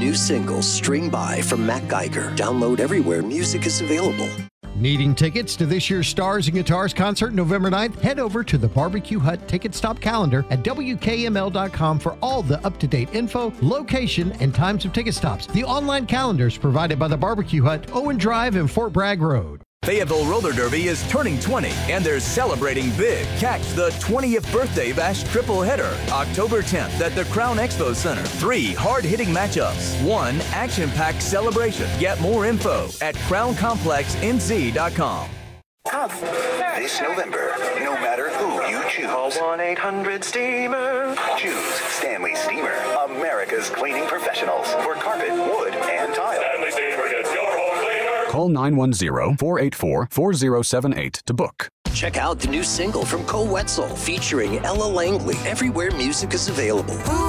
new single, String By, from Matt Geiger. Download everywhere music is available. Needing tickets to this year's Stars and Guitars concert November 9th? Head over to the Barbecue Hut Ticket Stop calendar at WKML.com for all the up-to-date info, location, and times of ticket stops. The online calendar is provided by the Barbecue Hut, Owen Drive, and Fort Bragg Road. Fayetteville Roller Derby is turning 20, and they're celebrating big. Catch the 20th Birthday Bash triple header, October 10th at the Crown Expo Center. 3 hard-hitting matchups, 1 action-packed celebration. Get more info at crowncomplexnz.com. This November, no matter who you choose, call 1-800-STEAMER. Choose Stanley Steamer, America's cleaning professionals for carpet, wood, and tile. Stanley Steamer gets your home cleaner. Call 910-484-4078 to book. Check out the new single from Cole Wetzel featuring Ella Langley everywhere music is available.